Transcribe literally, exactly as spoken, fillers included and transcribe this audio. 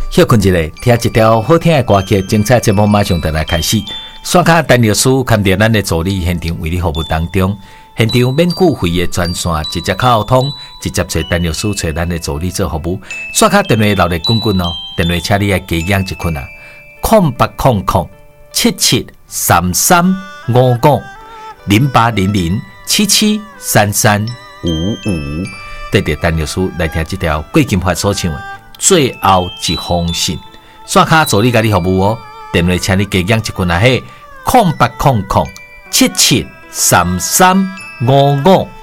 休困一下，听一条好听的歌曲，精彩节目马上就来开始。刷卡陈律师看到咱的助理现场为你服务当中，现场免付费的专线直接靠通，直接找陈律师找咱的助理做服务。刷卡电话留咧滚滚哦，电话请你来加养一困啊，空八空空七七三三五五零八零零七七三三五五，对着陈律师来听这条贵金发所唱的最后一封信。刷卡助理甲你服务哦，电话请你加养一困啊嘿，空八空空七七三三五五